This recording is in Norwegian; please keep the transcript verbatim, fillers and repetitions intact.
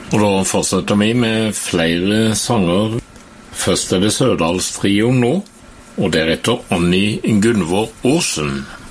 Og da fortsetter vi med flere sanger. Først er det Sørdalstrioen nå, og deretter Annie Gunvor Aasen.